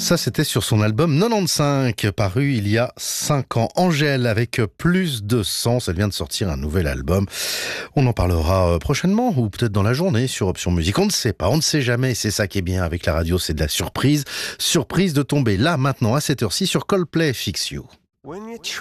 Ça, c'était sur son album 95, paru il y a 5 ans. Angèle, avec plus de sens, elle vient de sortir un nouvel album. On en parlera prochainement, ou peut-être dans la journée, sur Option Musique. On ne sait pas, on ne sait jamais. C'est ça qui est bien avec la radio, c'est de la surprise. Surprise de tomber là, maintenant, à cette heure-ci, sur Coldplay Fix You.